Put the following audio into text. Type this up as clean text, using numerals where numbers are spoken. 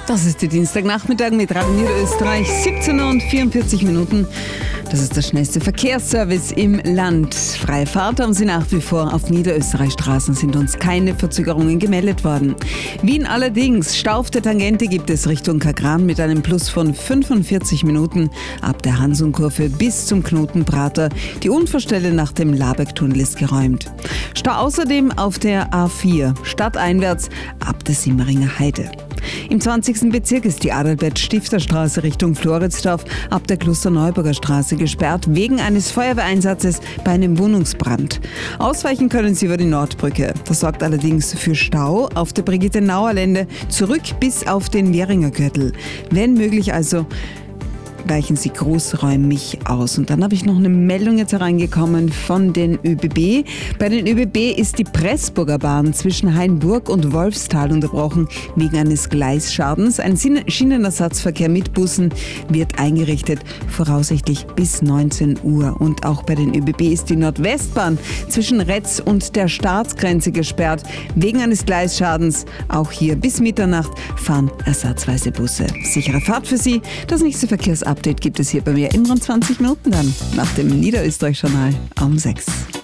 Das ist der Dienstagnachmittag mit Radio Niederösterreich, 17:44. Das ist der schnellste Verkehrsservice im Land. Freie Fahrt haben Sie nach wie vor. Auf Niederösterreichstraßen sind uns keine Verzögerungen gemeldet worden. Wien allerdings, Stau auf der Tangente gibt es Richtung Kagran mit einem Plus von 45 Minuten ab der Hansung-Kurve bis zum Knotenprater. Die Unfallstelle nach dem Laberg-Tunnel ist geräumt. Stau außerdem auf der A4 stadteinwärts ab der Simmeringer Heide. Im 20. Bezirk ist die Adalbert-Stifter-Straße Richtung Floridsdorf ab der Klosterneuburger Straße gesperrt wegen eines Feuerwehreinsatzes bei einem Wohnungsbrand. Ausweichen können Sie über die Nordbrücke. Das sorgt allerdings für Stau auf der Brigitte-Nauer-Lände zurück bis auf den Währinger Gürtel. Wenn möglich also, weichen Sie großräumig aus. Und dann habe ich noch eine Meldung jetzt hereingekommen von den ÖBB. Bei den ÖBB ist die Pressburger Bahn zwischen Hainburg und Wolfstal unterbrochen wegen eines Gleisschadens. Ein Schienenersatzverkehr mit Bussen wird eingerichtet, voraussichtlich bis 19 Uhr. Und auch bei den ÖBB ist die Nordwestbahn zwischen Retz und der Staatsgrenze gesperrt wegen eines Gleisschadens. Auch hier bis Mitternacht fahren ersatzweise Busse. Sichere Fahrt für Sie. Das nächste Verkehrsupdate gibt es hier bei mir in rund 20 Minuten dann, nach dem Niederösterreich-Journal um 6.